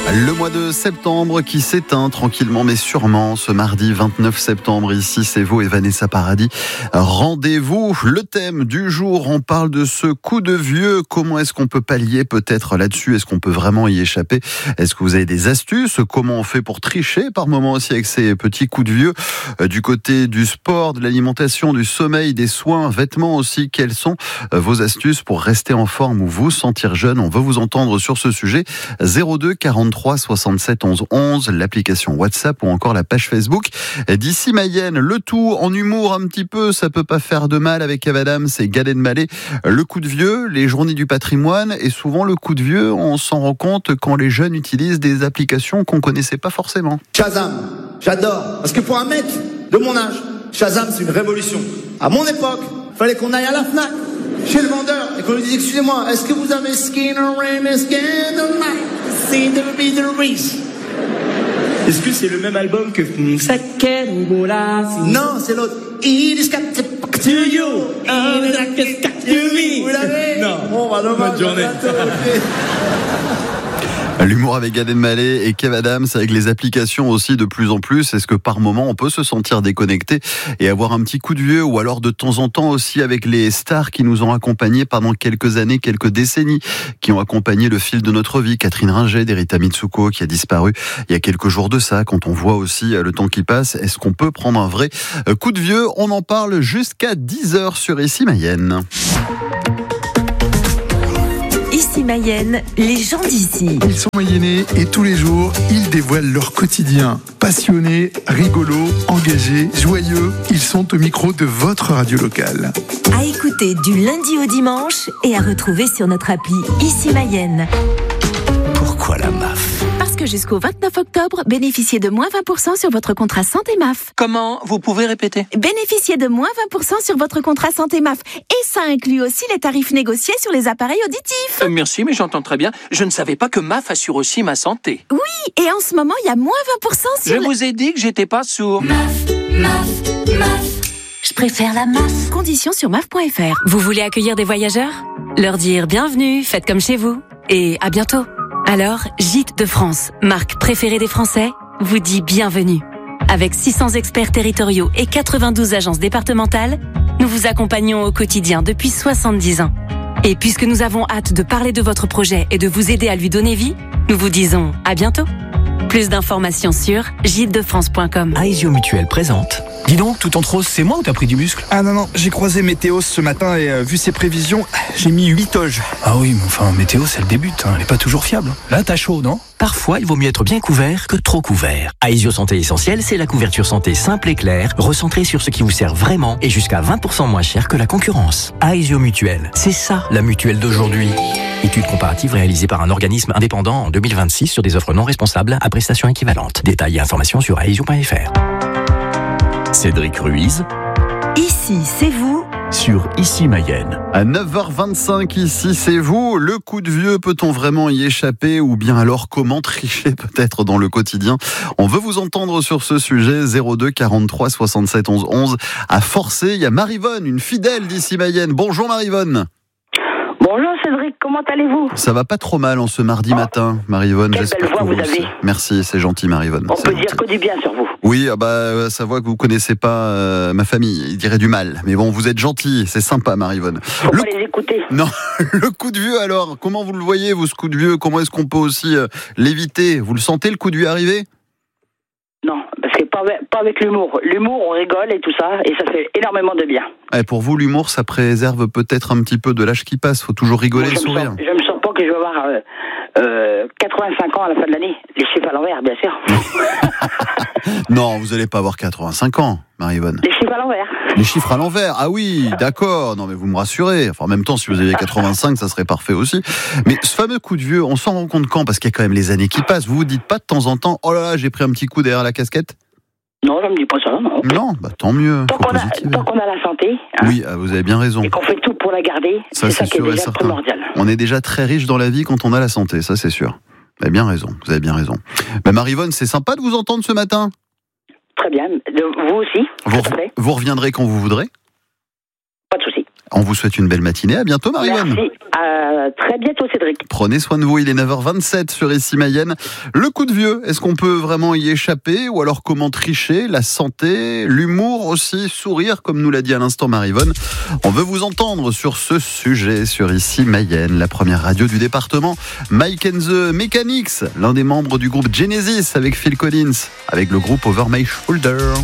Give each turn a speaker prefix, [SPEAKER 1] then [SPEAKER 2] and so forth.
[SPEAKER 1] Le mois de septembre qui s'éteint tranquillement mais sûrement ce mardi 29 septembre. Ici c'est vous et Vanessa Paradis. Rendez-vous. Le thème du jour, on parle de ce coup de vieux. Comment est-ce qu'on peut pallier peut-être là-dessus? Est-ce qu'on peut vraiment y échapper? Est-ce que vous avez des astuces? Comment on fait pour tricher par moment aussi avec ces petits coups de vieux? Du côté du sport, de l'alimentation, du sommeil, des soins, vêtements aussi, quelles sont vos astuces pour rester en forme ou vous sentir jeune? On veut vous entendre sur ce sujet. 02 43 67 11 11, l'application WhatsApp ou encore la page Facebook d'Issy Mayenne. Le tout en humour un petit peu, ça peut pas faire de mal avec Kev Adams et Gad Elmaleh. Le coup de vieux, les journées du patrimoine et souvent le coup de vieux, on s'en rend compte quand les jeunes utilisent des applications qu'on connaissait pas forcément.
[SPEAKER 2] Shazam, j'adore, parce que pour un mec de mon âge, Shazam c'est une révolution. À mon époque, fallait qu'on aille à la Fnac, chez le vendeur, et qu'on lui dise excusez-moi, est-ce que vous avez Skinner Rain Skinner
[SPEAKER 3] Est-ce que c'est le même album que
[SPEAKER 2] Non, c'est l'autre. It is got to you. Vous l'avez?
[SPEAKER 3] Non.
[SPEAKER 2] Bon, bah, dommage.
[SPEAKER 3] Bonne journée.
[SPEAKER 1] L'humour avec Gad Elmaleh et Kev Adams, avec les applications aussi de plus en plus. Est-ce que par moment on peut se sentir déconnecté et avoir un petit coup de vieux, ou alors de temps en temps aussi avec les stars qui nous ont accompagnés pendant quelques années, quelques décennies, qui ont accompagné le fil de notre vie? Catherine Ringer, d'Erita Mitsuko, qui a disparu il y a quelques jours de ça. Quand on voit aussi le temps qui passe, est-ce qu'on peut prendre un vrai coup de vieux? On en parle jusqu'à 10h sur Issy Mayenne.
[SPEAKER 4] Issy Mayenne, les gens d'ici.
[SPEAKER 5] Ils sont mayennais et tous les jours, ils dévoilent leur quotidien. Passionnés, rigolos, engagés, joyeux, ils sont au micro de votre radio locale.
[SPEAKER 4] À écouter du lundi au dimanche et à retrouver sur notre appli Issy Mayenne.
[SPEAKER 6] Pourquoi la MAF?
[SPEAKER 7] Parce que jusqu'au 29 octobre, bénéficiez de moins 20% sur votre contrat santé MAF.
[SPEAKER 6] Comment? Vous pouvez répéter?
[SPEAKER 7] Bénéficiez de moins 20% sur votre contrat santé MAF. Et ça inclut aussi les tarifs négociés sur les appareils auditifs.
[SPEAKER 6] Merci, mais j'entends très bien. Je ne savais pas que MAF assure aussi ma santé.
[SPEAKER 7] Oui, et en ce moment, il y a moins 20% sur
[SPEAKER 6] Je vous ai dit que j'étais pas sourd.
[SPEAKER 4] Je préfère la MAF.
[SPEAKER 7] Conditions sur maf.fr.
[SPEAKER 8] Vous voulez accueillir des voyageurs? Leur dire bienvenue, faites comme chez vous. Et à bientôt. Alors, Gîtes de France, marque préférée des Français, vous dit bienvenue. Avec 600 experts territoriaux et 92 agences départementales, nous vous accompagnons au quotidien depuis 70 ans. Et puisque nous avons hâte de parler de votre projet et de vous aider à lui donner vie, nous vous disons à bientôt. Plus d'informations sur gîtesdefrance.com.
[SPEAKER 9] Aesio Mutuelle présente. Dis donc, tout en rose, c'est moi ou t'as pris du muscle?
[SPEAKER 10] Ah non, j'ai croisé Météo ce matin et vu ses prévisions, j'ai mis 8 toges.
[SPEAKER 9] Ah oui, mais enfin, Météo, c'est le début, elle est pas toujours fiable. Là, t'as chaud, non? Parfois, il vaut mieux être bien couvert que trop couvert. Aesio Santé Essentielle, c'est la couverture santé simple et claire, recentrée sur ce qui vous sert vraiment et jusqu'à 20% moins cher que la concurrence. Aesio Mutuelle, c'est ça, la mutuelle d'aujourd'hui. Étude comparative réalisée par un organisme indépendant en 2026 sur des offres non responsables à prestations équivalentes. Détails et informations sur aesio.fr.
[SPEAKER 11] Cédric Ruiz.
[SPEAKER 4] Ici, c'est vous.
[SPEAKER 11] Sur Issy Mayenne.
[SPEAKER 1] À 9h25, ici c'est vous. Le coup de vieux, peut-on vraiment y échapper? Ou bien alors comment tricher peut-être dans le quotidien? On veut vous entendre sur ce sujet. 02 43 67 11 11. À forcer, il y a Marivonne, une fidèle d'Issy Mayenne. Bonjour Marivonne.
[SPEAKER 12] Bonjour Cédric, comment allez-vous?
[SPEAKER 1] Ça va pas trop mal en ce mardi matin, Marivonne.
[SPEAKER 12] Quelle belle voix vous avez.
[SPEAKER 1] Merci, c'est gentil Marivonne.
[SPEAKER 12] On peut dire que du bien sur vous.
[SPEAKER 1] Oui, ça voit que vous connaissez pas ma famille, il dirait du mal. Mais bon, vous êtes gentil, c'est sympa Marivonne.
[SPEAKER 12] Faut pas les écouter.
[SPEAKER 1] Non, le coup de vieux alors, comment vous le voyez vous, ce coup de vieux? Comment est-ce qu'on peut aussi l'éviter? Vous le sentez le coup de vieux arriver?
[SPEAKER 12] Non, parce que pas avec l'humour. L'humour, on rigole et tout ça, et ça fait énormément de bien.
[SPEAKER 1] Et pour vous, l'humour, ça préserve peut-être un petit peu de l'âge qui passe. Faut toujours rigoler et sourire.
[SPEAKER 12] Je me sens pas que je vais avoir 85 ans à la fin de l'année. Les chiffres à l'envers, bien sûr.
[SPEAKER 1] Non, vous n'allez pas avoir 85 ans, Marivonne.
[SPEAKER 12] Les chiffres à l'envers.
[SPEAKER 1] Les chiffres à l'envers, ah oui, d'accord. Non mais vous me rassurez. Enfin, en même temps, si vous aviez 85, ça serait parfait aussi. Mais ce fameux coup de vieux, on s'en rend compte quand? Parce qu'il y a quand même les années qui passent. Vous vous dites pas de temps en temps, oh là là, j'ai pris un petit coup derrière la casquette?
[SPEAKER 12] Non, je me dis pas ça. Non,
[SPEAKER 1] non, tant mieux.
[SPEAKER 12] Tant qu'on a la santé. Hein,
[SPEAKER 1] oui, vous avez bien raison.
[SPEAKER 12] Et qu'on fait tout pour la garder, c'est ça qui est déjà primordial.
[SPEAKER 1] On est déjà très riche dans la vie quand on a la santé, ça c'est sûr. Vous avez bien raison, vous avez bien raison. Mais Marivonne, c'est sympa de vous entendre ce matin.
[SPEAKER 12] Très bien, vous aussi.
[SPEAKER 1] Vous reviendrez quand vous voudrez.
[SPEAKER 12] Pas de souci.
[SPEAKER 1] On vous souhaite une belle matinée. À bientôt, Marie-Yvonne.
[SPEAKER 12] Merci. À très bientôt, Cédric.
[SPEAKER 1] Prenez soin de vous. Il est 9h27 sur Ici Mayenne. Le coup de vieux, est-ce qu'on peut vraiment y échapper ou alors comment tricher? La santé, l'humour aussi, sourire, comme nous l'a dit à l'instant Marie-Yvonne. On veut vous entendre sur ce sujet sur Ici Mayenne, la première radio du département. Mike and the Mechanics, l'un des membres du groupe Genesis avec Phil Collins, avec le groupe Over My Shoulder.